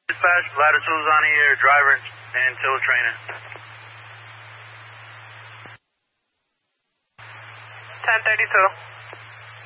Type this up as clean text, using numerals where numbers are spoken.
Dispatch, Latitude's on the air, driver and tow trainer. 1032.